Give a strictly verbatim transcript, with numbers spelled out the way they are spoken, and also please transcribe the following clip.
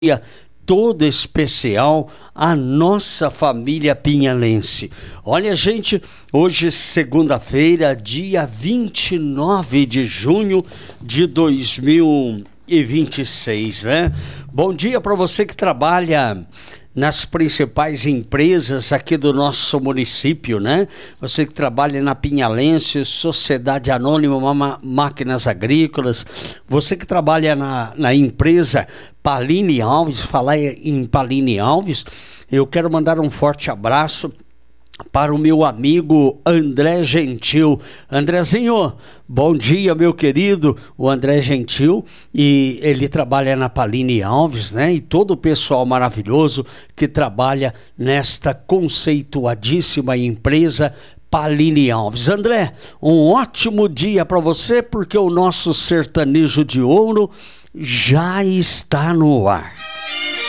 dia todo especial à nossa família pinhalense. Olha, gente, hoje segunda-feira, dia vinte e nove de junho de dois mil e vinte e seis, né? Bom dia para você que trabalha nas principais empresas aqui do nosso município, né? Você que trabalha na Pinhalense, Sociedade Anônima Ma- Máquinas Agrícolas, você que trabalha na, na empresa Paline Alves, falar em Paline Alves, eu quero mandar um forte abraço para o meu amigo André Gentil. Andrezinho, bom dia, meu querido, o André Gentil, e ele trabalha na Paline Alves, né? E todo o pessoal maravilhoso que trabalha nesta conceituadíssima empresa Paline Alves. André, um ótimo dia para você, porque o nosso sertanejo de ouro já está no ar.